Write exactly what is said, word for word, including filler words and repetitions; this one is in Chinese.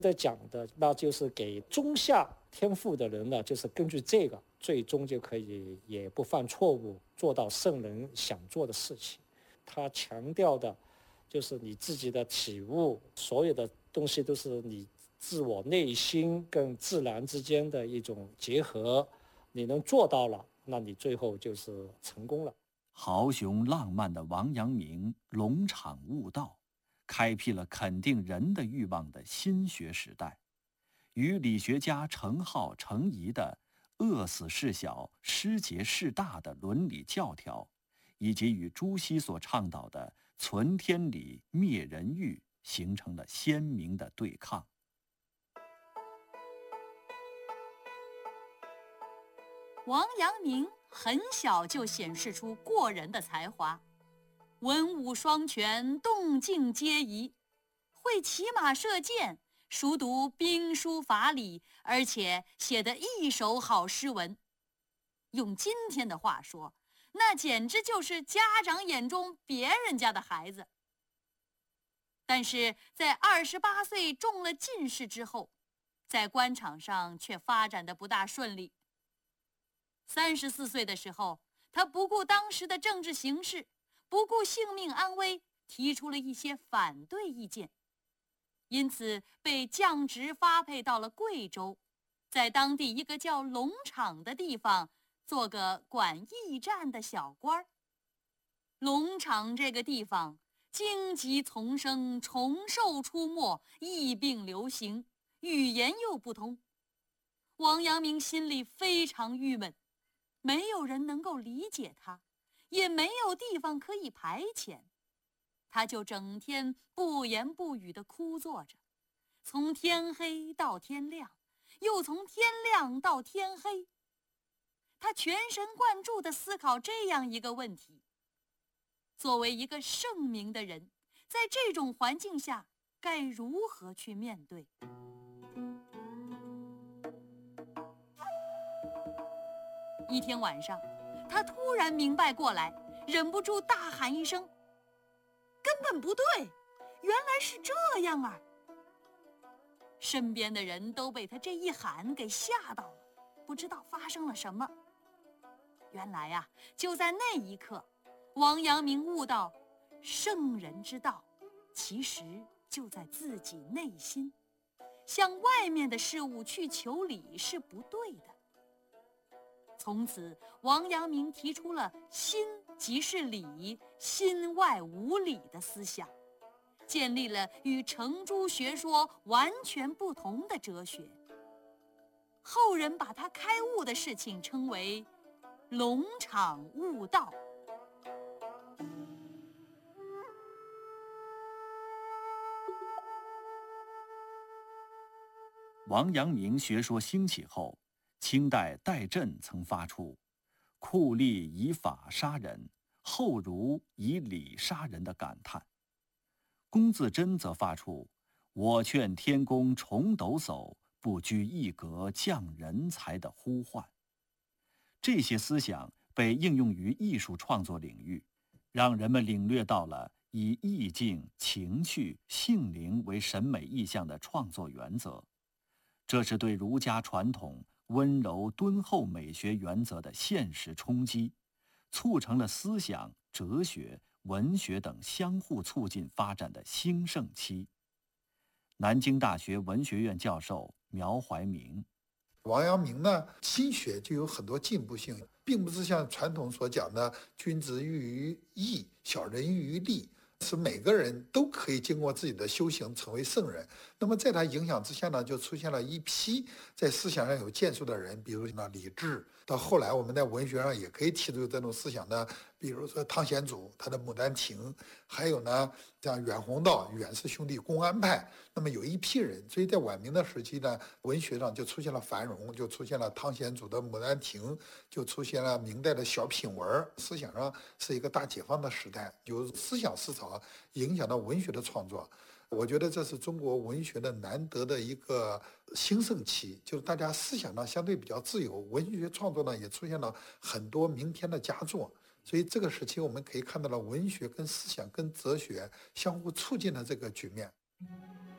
的讲的，那就是给中下天赋的人呢，就是根据这个，最终就可以也不犯错误，做到圣人想做的事情。他强调的就是你自己的体悟，所有的东西都是你自我内心跟自然之间的一种结合，你能做到了，那你最后就是成功了。 豪雄浪漫的王阳明龙场悟道，开辟了肯定人的欲望的新学时代，与理学家程颢、程颐的饿死事小，失节事大的伦理教条，以及与朱熹所倡导的存天理、灭人欲，形成了鲜明的对抗。 王阳明很小就显示出过人的才华，文武双全，动静皆宜，会骑马射箭，熟读兵书法理，而且写得一手好诗文。用今天的话说，那简直就是家长眼中别人家的孩子。但是在二十八岁中了进士之后，在官场上却发展得不大顺利。三十四岁的时候，他不顾当时的政治形势，不顾性命安危，提出了一些反对意见，因此被降职发配到了贵州，在当地一个叫龙场的地方做个管驿站的小官。龙场这个地方荆棘丛生，虫兽出没，疫病流行，语言又不通。王阳明心里非常郁闷，没有人能够理解他，也没有地方可以排遣，他就整天不言不语地枯坐着，从天黑到天亮，又从天亮到天黑。他全神贯注地思考这样一个问题：作为一个圣明的人，在这种环境下该如何去面对？一天晚上，他突然明白过来，忍不住大喊一声：根本不对，原来是这样啊！身边的人都被他这一喊给吓到了，不知道发生了什么。原来啊，就在那一刻，王阳明悟到，圣人之道其实就在自己内心，向外面的事物去求理是不对的。从此，王阳明提出了心即是理，心外无理的思想，建立了与程朱学说完全不同的哲学。后人把他开悟的事情称为龙场悟道。 王阳明学说兴起后，清代戴震曾发出“酷吏以法杀人，后儒以理杀人”的感叹。龚自珍则发出“我劝天公重抖擞，不拘一格降人才”的呼唤。这些思想被应用于艺术创作领域，让人们领略到了以意境、情趣、性灵为审美意象的创作原则。这是对儒家传统温柔敦厚美学原则的现实冲击，促成了思想、哲学、文学等相互促进发展的兴盛期。南京大学文学院教授苗怀明： 王阳明呢，心学就有很多进步性，并不是像传统所讲的君子喻于义，小人喻于利，是每个人都可以经过自己的修行成为圣人。那么在他影响之下呢，就出现了一批在思想上有建树的人，比如呢李治，到后来我们在文学上也可以提出这种思想的，比如说汤显祖他的《牡丹亭》，还有呢像阮弘道、阮氏兄弟公安派，那么有一批人，所以在晚明的时期呢，文学上就出现了繁荣，就出现了汤显祖的《牡丹亭》，就出现了明代的小品文，思想上是一个大解放的时代，有思想思潮影响到文学的创作。我觉得这是中国文学的难得的一个兴盛期，就是大家思想呢相对比较自由，文学创作呢也出现了很多名篇的佳作。所以这个时期我们可以看到了文学跟思想跟哲学相互促进的这个局面。